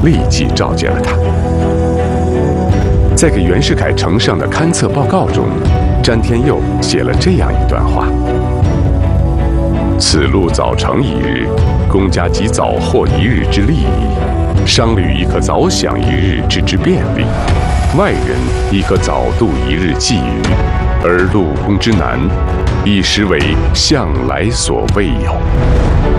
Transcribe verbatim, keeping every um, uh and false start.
立即召见了他。在给袁世凯呈上的勘测报告中，詹天佑写了这样一段话：此路早成一日，公家即早获一日之利益；商旅亦可早享一日之之便利，外人亦可早度一日际遇，而陆公之难，已实为向来所未有。